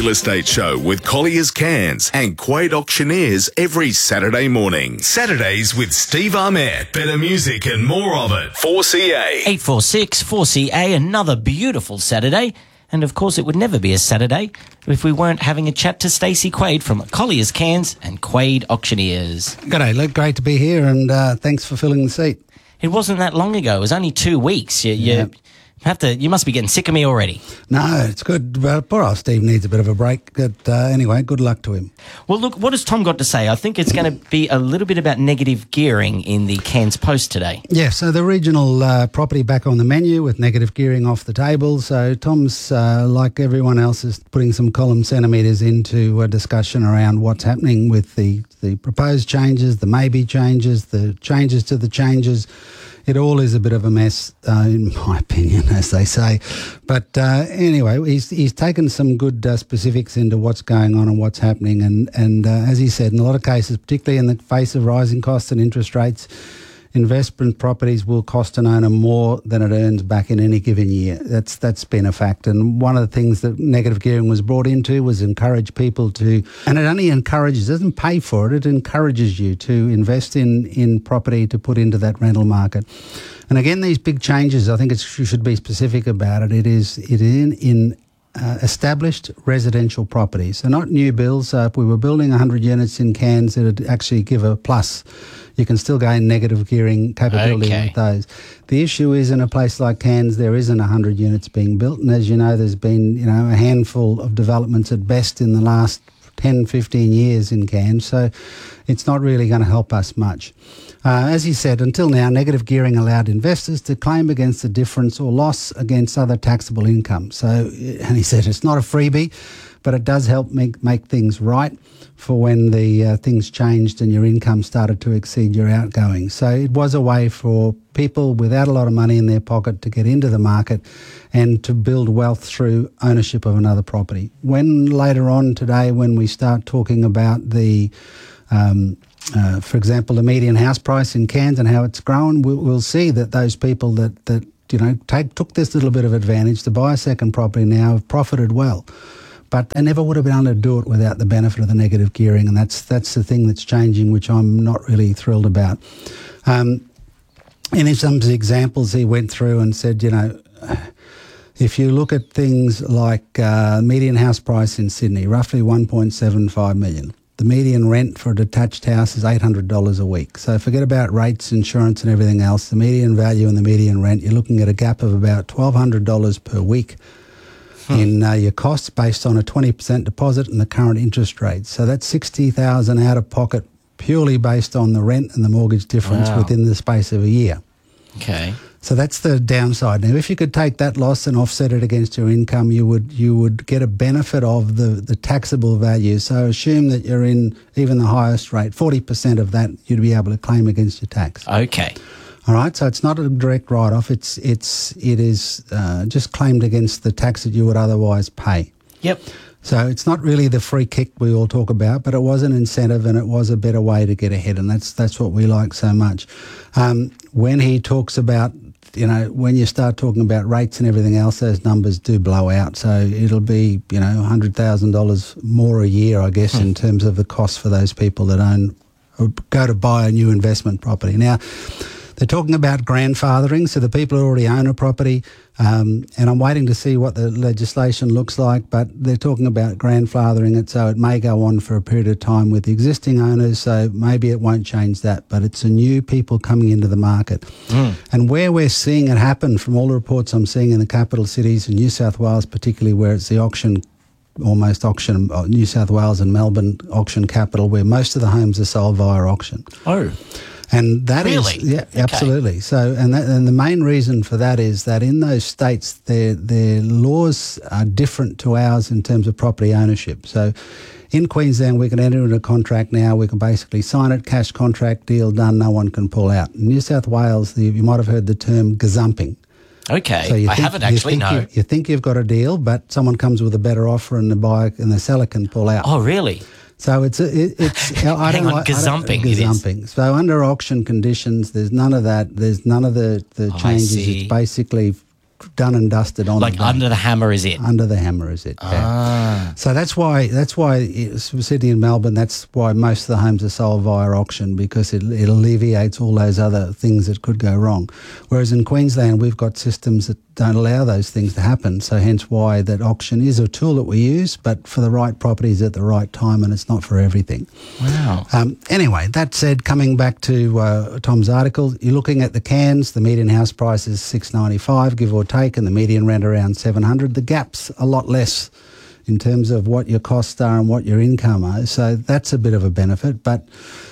Real Estate Show with Collier's Cairns and Quade Auctioneers every Saturday morning. Saturdays with Steve Ahmed. Better music and more of it. 4CA. 846 4CA, another beautiful Saturday. And of course, it would never be a Saturday if we weren't having a chat to Stacey Quade from Collier's Cairns and Quade Auctioneers. G'day, Luke. Great to be here, and thanks for filling the seat. It wasn't that long ago. It was only 2 weeks. You must be getting sick of me already. No, it's good. But poor old Steve needs a bit of a break. But anyway, good luck to him. Well, look, what has Tom got to say? I think it's going to be a little bit about negative gearing in the Cairns Post today. Yeah, so the regional property back on the menu with negative gearing off the table. So Tom's, like everyone else, is putting some column centimetres into a discussion around what's happening with the proposed changes, the maybe changes, the changes to the changes. It all is a bit of a mess, in my opinion, as they say. But anyway, he's taken some good specifics into what's going on and what's happening. And as he said, in a lot of cases, particularly in the face of rising costs and interest rates, investment properties will cost an owner more than it earns back in any given year. That's been a fact. And one of the things that negative gearing was brought into was encourage people to, and it only encourages, doesn't pay for it, it encourages you to invest in property to put into that rental market. And again, these big changes, I think you should be specific about it. It is in established residential properties. So not new builds. So if we were building 100 units in Cairns, it would actually give a plus. You can still gain negative gearing capability with those. The issue is in a place like Cairns, there isn't 100 units being built. And as you know, there's been a handful of developments at best in the last 10, 15 years in Cairns. So it's not really going to help us much. As he said, until now, negative gearing allowed investors to claim against the difference or loss against other taxable income. So, and he said it's not a freebie, but it does help make things right for when the things changed and your income started to exceed your outgoing. So it was a way for people without a lot of money in their pocket to get into the market and to build wealth through ownership of another property. When later on today, when we start talking about the for example, the median house price in Cairns and how it's grown, we'll see that those people that took this little bit of advantage to buy a second property now have profited well. But they never would have been able to do it without the benefit of the negative gearing, and that's the thing that's changing, which I'm not really thrilled about. And in some examples he went through and said, if you look at things like median house price in Sydney, roughly $1.75 million. The median rent for a detached house is $800 a week. So forget about rates, insurance and everything else. The median value and the median rent, you're looking at a gap of about $1,200 per week in your costs based on a 20% deposit and the current interest rate. So that's $60,000 out of pocket purely based on the rent and the mortgage difference within the space of a year. Okay. So that's the downside. Now, if you could take that loss and offset it against your income, you would get a benefit of the taxable value. So assume that you're in even the highest rate, 40% of that you'd be able to claim against your tax. Okay. All right, so it's not a direct write-off. It is just claimed against the tax that you would otherwise pay. Yep. So it's not really the free kick we all talk about, but it was an incentive and it was a better way to get ahead, and that's what we like so much. When he talks about, when you start talking about rates and everything else, those numbers do blow out. So it'll be, $100,000 more a year, I guess, in terms of the cost for those people that own or go to buy a new investment property. Now, they're talking about grandfathering, so the people who already own a property, and I'm waiting to see what the legislation looks like, but they're talking about grandfathering it, so it may go on for a period of time with the existing owners, so maybe it won't change that, but it's a new people coming into the market. And where we're seeing it happen, from all the reports I'm seeing in the capital cities, in New South Wales particularly, where it's the New South Wales and Melbourne auction capital, where most of the homes are sold via auction. Oh. And that really? is, yeah, absolutely. So, and the main reason for that is that in those states, their laws are different to ours in terms of property ownership. So, in Queensland, we can enter into a contract now. We can basically sign it, cash contract, deal done. No one can pull out. In New South Wales, you might have heard the term gazumping. Okay, so I haven't actually, no. You think you've got a deal, but someone comes with a better offer and the buyer and the seller can pull out. Oh, really? So it's Hang on, gazumping. So under auction conditions, there's none of that. There's none of the changes. It's basically done and dusted on Like the day. under the hammer is it? Under the hammer is it. Yeah. So that's why Sydney and Melbourne, that's why most of the homes are sold via auction, because it alleviates all those other things that could go wrong. Whereas in Queensland, we've got systems that don't allow those things to happen. So hence why that auction is a tool that we use, but for the right properties at the right time, and it's not for everything. Wow. Anyway, that said, coming back to Tom's article, you're looking at the Cairns, the median house price is $695, give or take, and the median rent around $700. The gap's a lot less in terms of what your costs are and what your income are. So that's a bit of a benefit, but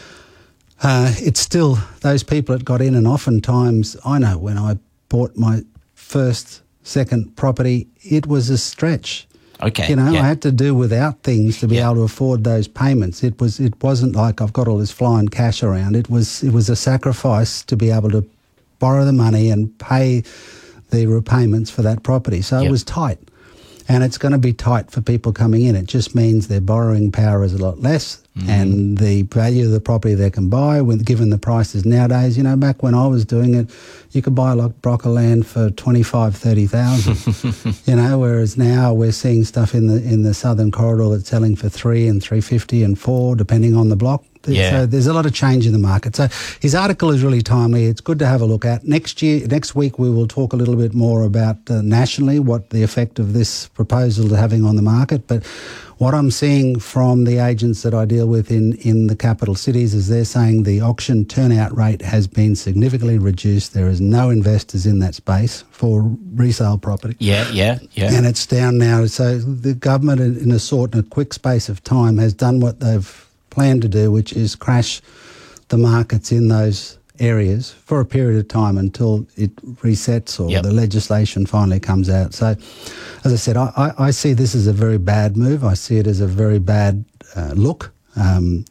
it's still those people that got in, and oftentimes, I know when I bought my second property, it was a stretch. Okay. You know, yeah. I had to do without things to be able to afford those payments. It wasn't like I've got all this flying cash around. It was a sacrifice to be able to borrow the money and pay the repayments for that property. So it was tight. And it's going to be tight for people coming in. It just means their borrowing power is a lot less, and the value of the property they can buy, given the prices nowadays. You know, back when I was doing it, you could buy like block of land for 25, 30,000. You know, whereas now we're seeing stuff in the southern corridor that's selling for 3 and 350 and 4, depending on the block. Yeah. So there's a lot of change in the market. So his article is really timely. It's good to have a look at. Next week, we will talk a little bit more about nationally what the effect of this proposal is having on the market. But what I'm seeing from the agents that I deal with in the capital cities is they're saying the auction turnout rate has been significantly reduced. There is no investors in that space for resale property. Yeah. And it's down now. So the government, in a quick space of time, has done what they've planned to do, which is crash the markets in those areas for a period of time until it resets or the legislation finally comes out. So, as I said, I see this as a very bad move. I see it as a very bad look. And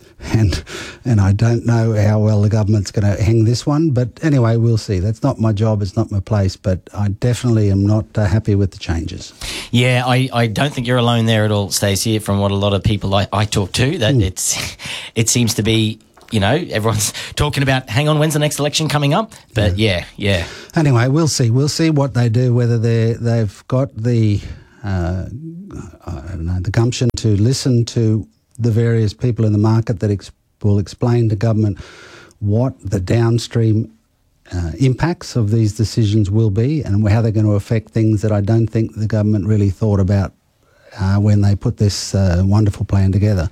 I don't know how well the government's going to hang this one. But anyway, we'll see. That's not my job. It's not my place. But I definitely am not happy with the changes. Yeah, I don't think you're alone there at all, Stacey, from what a lot of people I talk to, that it seems to be, you know, everyone's talking about, hang on, when's the next election coming up? But yeah. Anyway, we'll see. We'll see what they do, whether they've got the, the gumption to listen to the various people in the market that will explain to government what the downstream impacts of these decisions will be and how they're going to affect things that I don't think the government really thought about when they put this wonderful plan together.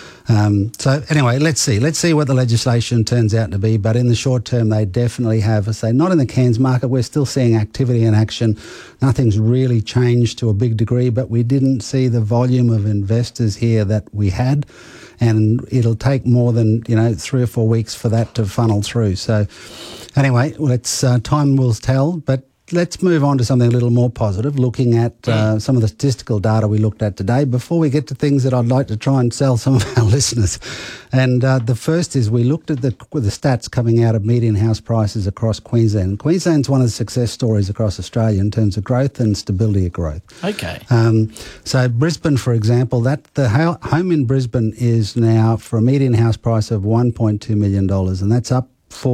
So anyway, let's see what the legislation turns out to be. But in the short term, they definitely have, not in the Cairns market. We're still seeing activity and action. Nothing's really changed to a big degree, but we didn't see the volume of investors here that we had. And it'll take more than 3 or 4 weeks for that to funnel through. So anyway, time will tell. But let's move on to something a little more positive, looking at some of the statistical data we looked at today before we get to things that I'd like to try and sell some of our listeners. And the first is we looked at the stats coming out of median house prices across Queensland. Queensland's one of the success stories across Australia in terms of growth and stability of growth. Okay. So Brisbane, for example, the home in Brisbane is now for a median house price of $1.2 million, and that's up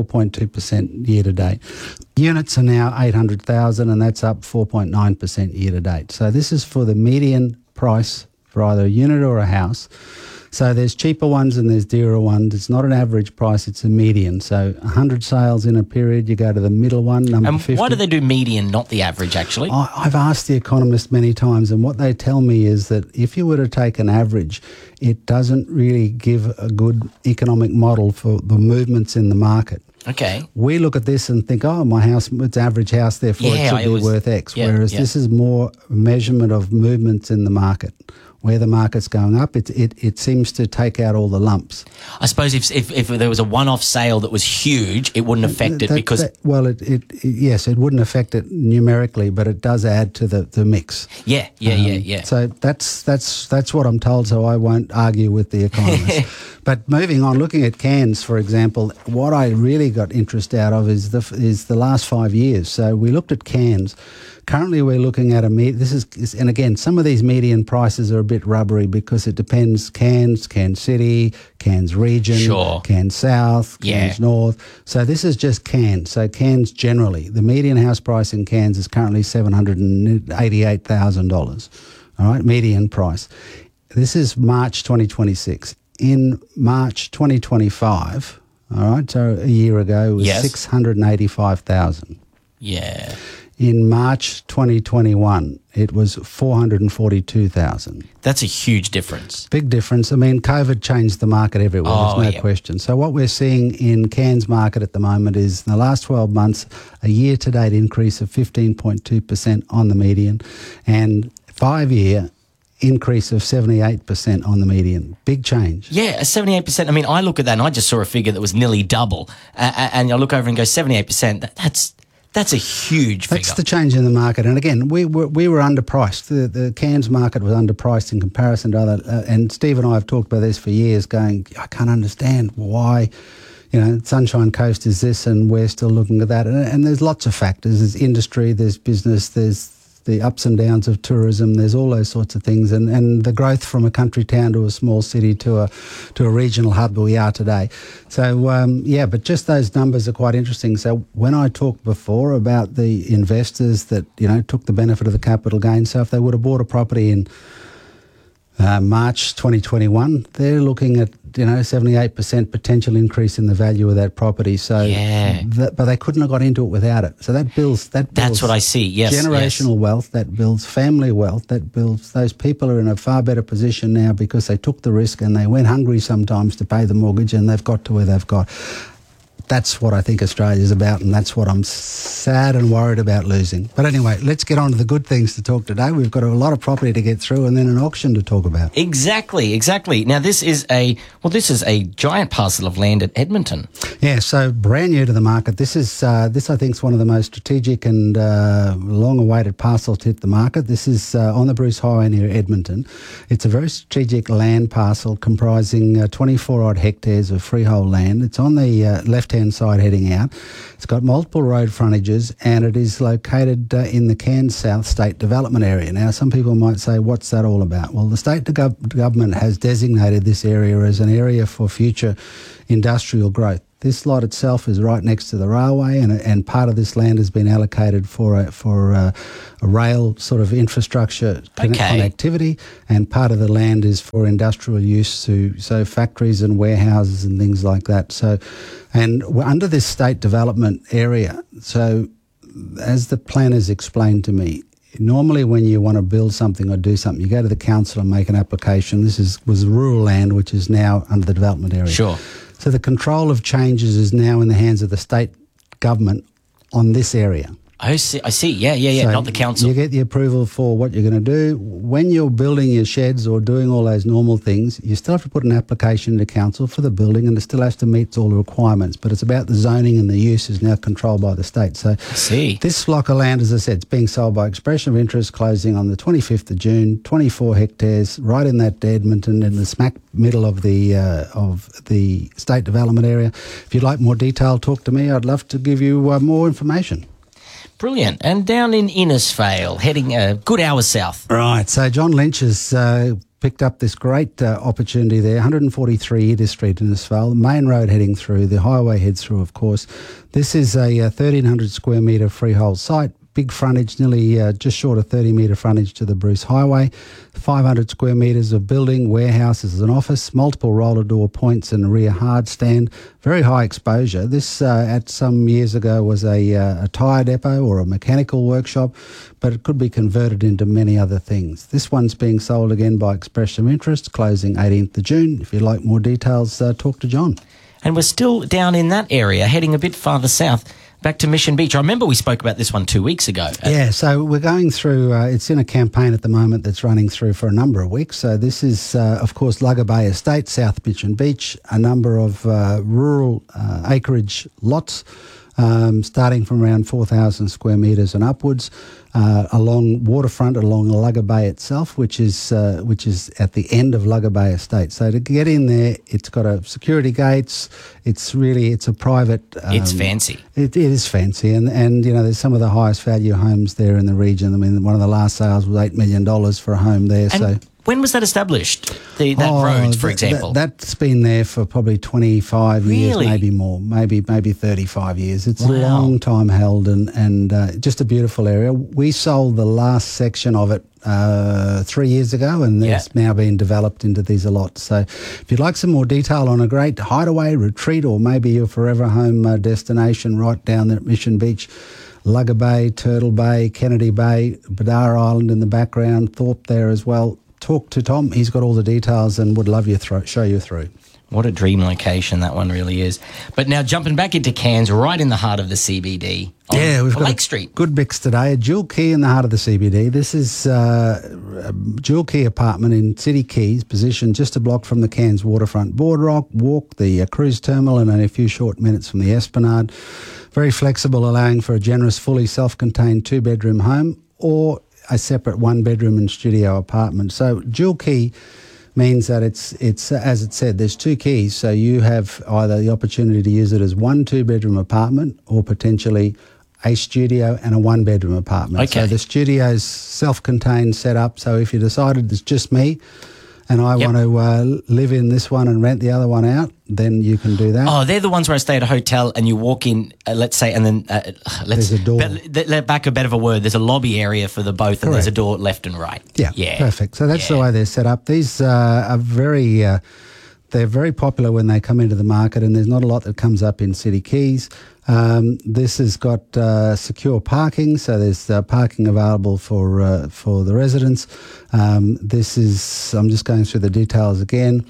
4.2% year to date. Units are now 800,000 and that's up 4.9% year to date. So this is for the median price for either a unit or a house. So there's cheaper ones and there's dearer ones. It's not an average price, it's a median. So 100 sales in a period, you go to the middle one, number 50. Why do they do median, not the average, actually? I've asked the economist many times, and what they tell me is that if you were to take an average, it doesn't really give a good economic model for the movements in the market. Okay. We look at this and think, my house, it's average house, therefore it should be worth X. Whereas this is more measurement of movements in the market. Where the market's going up, it seems to take out all the lumps. I suppose if there was a one-off sale that was huge, it wouldn't affect it because... Yes, it wouldn't affect it numerically, but it does add to the mix. Yeah. So that's what I'm told, so I won't argue with the economist. But moving on, looking at Cairns, for example, what I really got interest out of is the last 5 years. So we looked at Cairns. Currently, we're looking at and again, some of these median prices are a bit rubbery because it depends Cairns City, Cairns region, Sure. Cairns South, Cairns North. So this is just Cairns. So Cairns generally. The median house price in Cairns is currently $788,000. All right, median price. This is March 2026. In March 2025, all right, so a year ago, it was $685,000. Yeah. In March 2021, it was $442,000. That's a huge difference. Big difference. I mean, COVID changed the market everywhere. There's no question. So what we're seeing in Cairns market at the moment is in the last 12 months, a year-to-date increase of 15.2% on the median and 5-year increase of 78% on the median. Big change. Yeah, 78%. I mean, I look at that and I just saw a figure that was nearly double. And I look over and go, 78%, that's a huge figure. That's the change in the market. And again, we were underpriced. The Cairns market was underpriced in comparison to other, and Steve and I have talked about this for years, going, I can't understand why, Sunshine Coast is this and we're still looking at that. And there's lots of factors. There's industry, there's business, there's the ups and downs of tourism, there's all those sorts of things, and the growth from a country town to a small city to a regional hub we are today. So, but just those numbers are quite interesting. So when I talked before about the investors that, took the benefit of the capital gain, so if they would have bought a property in March 2021, they're looking at 78% potential increase in the value of that property. So, but they couldn't have got into it without it. So that builds that's what I see. Yes, generational wealth. That builds family wealth. That builds those people are in a far better position now because they took the risk and they went hungry sometimes to pay the mortgage, and they've got to where they've got. That's what I think Australia is about, and that's what I'm sad and worried about losing. But anyway, let's get on to the good things to talk today. We've got a lot of property to get through and then an auction to talk about. Exactly. Now, this is a giant parcel of land at Edmonton. Yeah, so brand new to the market. This I think is one of the most strategic and long-awaited parcels to hit the market. This is on the Bruce Highway near Edmonton. It's a very strategic land parcel comprising 24-odd hectares of freehold land. It's on the left-hand side heading out. It's got multiple road frontages and it is located in the Cairns South State Development Area. Now, some people might say, what's that all about? Well, the state government has designated this area as an area for future industrial growth. This lot itself is right next to the railway, and part of this land has been allocated for a rail sort of infrastructure connectivity, and part of the land is for industrial use, so factories and warehouses and things like that. So, and we're under this state development area. So, as the planners explained to me, normally when you want to build something or do something, you go to the council and make an application. This was rural land, which is now under the development area. Sure. So the control of changes is now in the hands of the state government on this area. I see. Yeah, So not the council. You get the approval for what you're going to do. When you're building your sheds or doing all those normal things, you still have to put an application to council for the building, and it still has to meet all the requirements. But it's about the zoning, and the use is now controlled by the state. So this block of land, as I said, it's being sold by expression of interest, closing on the 25th of June, 24 hectares, right in that Edmonton, in the smack middle of the state development area. If you'd like more detail, talk to me. I'd love to give you more information. Brilliant. And down in Innisfail, heading a good hour south. Right. So John Lynch has picked up this great opportunity there, 143 Edith Street in Innisfail, the main road heading through, the highway heads through, of course. This is a 1,300 square metre freehold site. Big frontage, nearly just short of 30-metre frontage to the Bruce Highway, 500 square metres of building, warehouses and office, multiple roller door points and a rear hard stand, very high exposure. This, at some years ago, was a tyre depot or a mechanical workshop, but it could be converted into many other things. This one's being sold again by expression of interest, closing 18th of June. If you'd like more details, talk to John. And we're still down in that area, heading a bit farther south, back to Mission Beach. I remember we spoke about this one 2 weeks ago. Yeah, so we're going through, it's in a campaign at the moment that's running through for a number of weeks. So this is, of course, Lugger Bay Estate, South Mission Beach, a number of rural acreage lots, starting from around 4,000 square metres and upwards. along waterfront along Lugga Bay itself, which is at the end of Lugga Bay Estate. So to get in there, it's got a security gates. It's a private. It's fancy. It is fancy, and you know there's some of the highest value homes there in the region. I mean, one of the last sales was $8 million for a home there. And when was that established? That road, for example. That's been there for probably 25 years, maybe more, maybe 35 years. It's a long time held, and just a beautiful area. We sold the last section of it 3 years ago, and it's now been developed into these lots. So if you'd like some more detail on a great hideaway, retreat, or maybe your forever home destination right down there at Mission Beach, Lugga Bay, Turtle Bay, Kennedy Bay, Badar Island in the background, Thorpe there as well, talk to Tom. He's got all the details and would love you show you through. What a dream location that one really is. But now jumping back into Cairns, right in the heart of the CBD. We've got Lake Street. Good mix today. A dual key in the heart of the CBD. This is a dual key apartment in City Keys, positioned just a block from the Cairns waterfront boardwalk, the cruise terminal, and only a few short minutes from the Esplanade. Very flexible, allowing for a generous, fully self-contained 2-bedroom home or a separate 1-bedroom and studio apartment. So dual key means that it's as it said, there's 2 keys, so you have either the opportunity to use it as 1 2-bedroom apartment or potentially a studio and a 1-bedroom apartment. Okay. So the studio's self-contained setup, so if you decided it's just me and I want to live in this one and rent the other one out, then you can do that. Oh, they're the ones where I stay at a hotel and you walk in, let's say, and then there's a door. Back a bit of a word. There's a lobby area for the both, and there's a door left and right. Yeah, perfect. So that's the way they're set up. These are very, they're very popular when they come into the market, and there's not a lot that comes up in City Keys. This has got secure parking, so there's parking available for the residents. This is, I'm just going through the details again.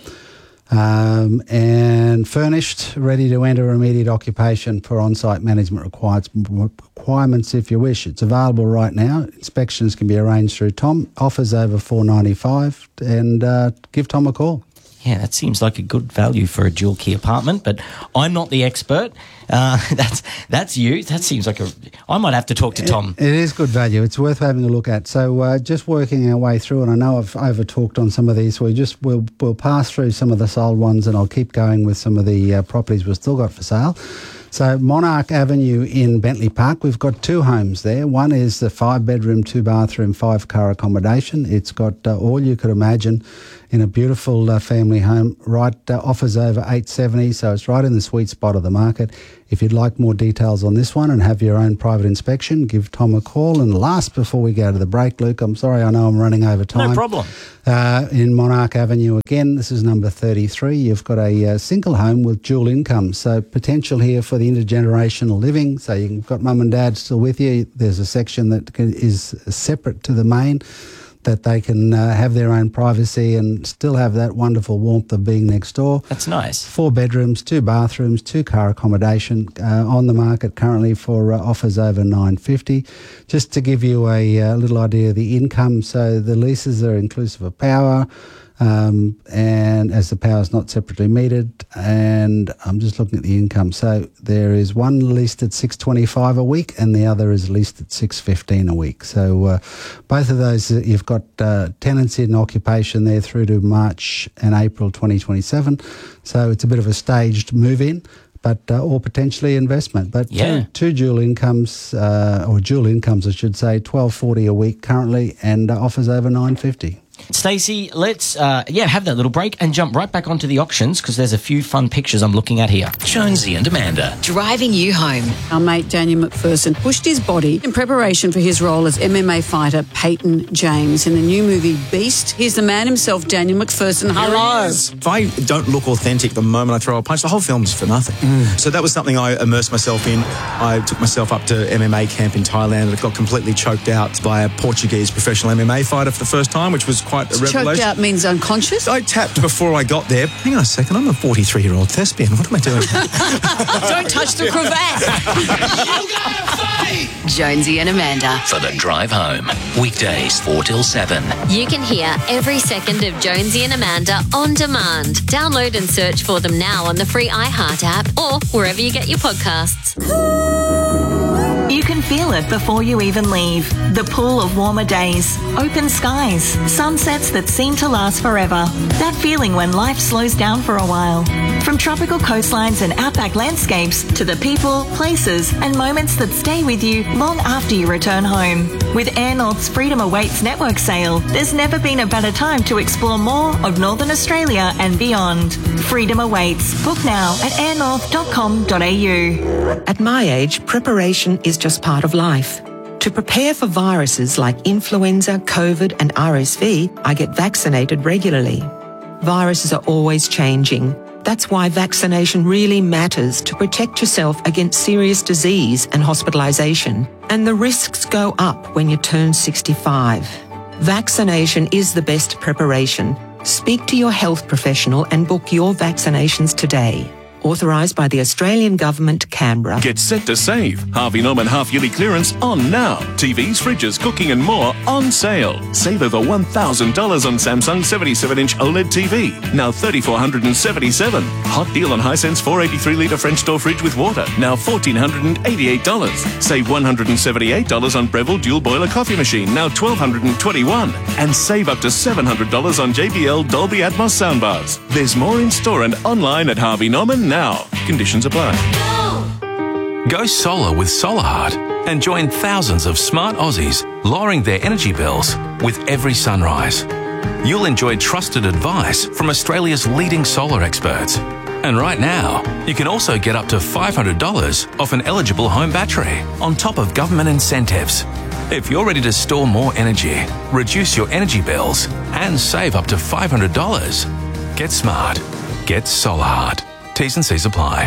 And furnished, ready to enter immediate occupation for on-site management requirements if you wish. It's available right now. Inspections can be arranged through Tom. Offers over $495, and give Tom a call. Yeah, that seems like a good value for a dual key apartment, but I'm not the expert. That's you. That seems like I might have to talk to Tom. It is good value. It's worth having a look at. So just working our way through, and I know I've over-talked on some of these, we'll pass through some of the sold ones, and I'll keep going with some of the properties we've still got for sale. So Monarch Avenue in Bentley Park, we've got 2 homes there. One is the 5-bedroom, 2-bathroom, 5-car accommodation. It's got all you could imagine in a beautiful family home. Offers over $870, so it's right in the sweet spot of the market. If you'd like more details on this one and have your own private inspection, give Tom a call. And last, before we go to the break, Luke, I'm sorry, I know I'm running over time. No problem. In Monarch Avenue again, this is number 33. You've got a single home with dual income, so potential here for the intergenerational living. So you've got mum and dad still with you. There's a section that is separate to the main, that they can have their own privacy and still have that wonderful warmth of being next door. That's nice. 4 bedrooms, 2 bathrooms, 2-car accommodation on the market currently for offers over $950. Just to give you a little idea of the income, so the leases are inclusive of power, and as the power is not separately metered, and I'm just looking at the income. So there is one leased at $625 a week, and the other is leased at $615 a week. So both of those, you've got tenants in occupation there through to March and April 2027. So it's a bit of a staged move-in, but or potentially investment. But two dual incomes, or dual incomes, I should say, $1,240 a week currently, and offers over $950. Stacey, let's have that little break and jump right back onto the auctions, because there's a few fun pictures I'm looking at here. Jonesy and Amanda. Driving you home. Our mate Daniel McPherson pushed his body in preparation for his role as MMA fighter Peyton James in the new movie Beast. Here's the man himself, Daniel McPherson. Hello. If I don't look authentic the moment I throw a punch, the whole film's for nothing. So that was something I immersed myself in. I took myself up to MMA camp in Thailand, and it got completely choked out by a Portuguese professional MMA fighter for the first time, which was quite a revelation. Choked out means unconscious? I tapped before I got there. Hang on a second, I'm a 43-year-old thespian. What am I doing? Don't touch the cravat. Jonesy and Amanda. For the drive home. Weekdays 4 till 7. You can hear every second of Jonesy and Amanda on demand. Download and search for them now on the free iHeart app or wherever you get your podcasts. You can feel it before you even leave. The pull of warmer days, open skies, sunsets that seem to last forever. That feeling when life slows down for a while. From tropical coastlines and outback landscapes to the people, places and moments that stay with you long after you return home. With Air North's Freedom Awaits network sale, there's never been a better time to explore more of Northern Australia and beyond. Freedom awaits. Book now at airnorth.com.au. At my age, preparation is just part of life. To prepare for viruses like influenza, COVID and RSV, I get vaccinated regularly. Viruses are always changing. That's why vaccination really matters to protect yourself against serious disease and hospitalisation. And the risks go up when you turn 65. Vaccination is the best preparation. Speak to your health professional and book your vaccinations today. Authorised by the Australian Government, Canberra. Get set to save. Harvey Norman half-yearly clearance on now. TVs, fridges, cooking and more on sale. Save over $1,000 on Samsung 77-inch OLED TV. Now $3,477. Hot deal on Hisense 483-litre French door fridge with water. Now $1,488. Save $178 on Breville dual boiler coffee machine. Now $1,221. And save up to $700 on JBL Dolby Atmos soundbars. There's more in store and online at Harvey Norman now. Conditions apply. Go solar with SolarHeart and join thousands of smart Aussies lowering their energy bills with every sunrise. You'll enjoy trusted advice from Australia's leading solar experts. And right now, you can also get up to $500 off an eligible home battery on top of government incentives. If you're ready to store more energy, reduce your energy bills and save up to $500, get smart. Get SolarHeart. T's and C's apply.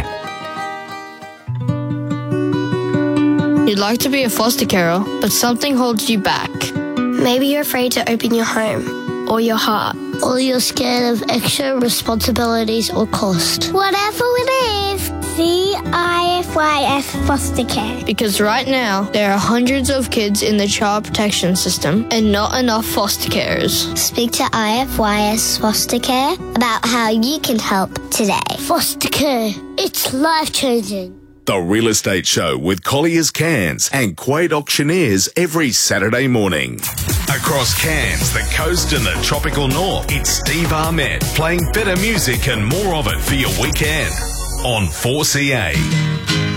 You'd like to be a foster carer, but something holds you back. Maybe you're afraid to open your home or your heart, or you're scared of extra responsibilities or cost. Whatever it is, CIFYS Foster Care. Because right now, there are hundreds of kids in the child protection system and not enough foster carers. Speak to IFYS Foster Care about how you can help today. Foster care, it's life-changing. The Real Estate Show with Collier's Cairns and Quade Auctioneers every Saturday morning. Across Cairns, the coast and the tropical north, it's Steve Ahmed playing better music and more of it for your weekend on 4CA.